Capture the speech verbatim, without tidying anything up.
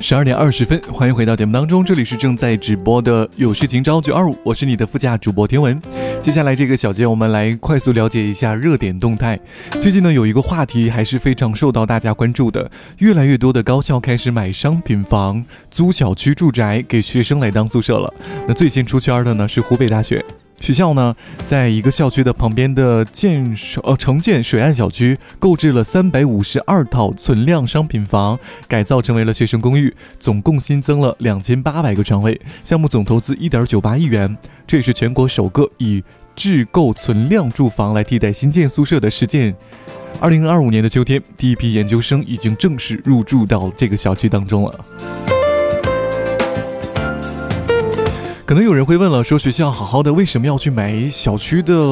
十二点二十分，欢迎回到节目当中，这里是正在直播的有事情找九二五，我是你的副驾主播天文。接下来这个小节我们来快速了解一下热点动态。最近呢有一个话题还是非常受到大家关注的，越来越多的高校开始买商品房租小区住宅给学生来当宿舍了。那最先出圈的呢是湖北大学。学校呢，在一个校区的旁边的建呃城建水岸小区，购置了三百五十二套存量商品房，改造成为了学生公寓，总共新增了两千八百个床位，项目总投资一点九八亿元，这也是全国首个以自购存量住房来替代新建宿舍的实践。二零二五年的秋天，第一批研究生已经正式入住到这个小区当中了。可能有人会问了，说学校好好的为什么要去买小区的